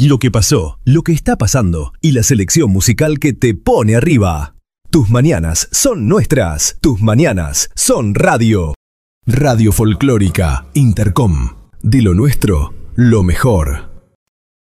lo que pasó, lo que está pasando y la selección musical que te pone arriba. Tus mañanas son nuestras, tus mañanas son radio. Radio Folclórica Intercom. De lo nuestro, lo mejor.